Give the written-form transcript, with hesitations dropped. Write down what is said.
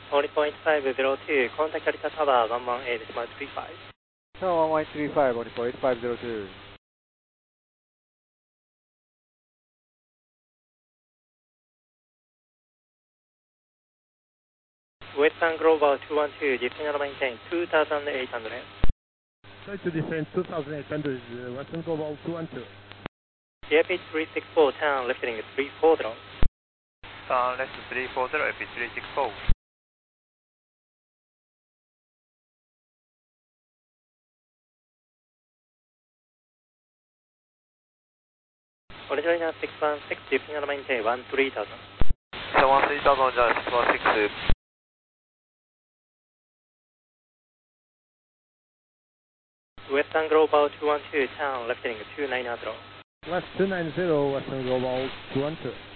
Only point 502, contact Arita Tower 118.35. Tower 11835, only for 8502. Western Global 212, descend and maintain 2800. Try to descend 2800, Western Global 212. Airpage 364, turn left heading 340. Turn left 340, Airpage 364. Original 616, descend and maintain 13,000. 13,000, Original 616. Western Global 212, turn left heading 2900. Left 290, Western Global 212.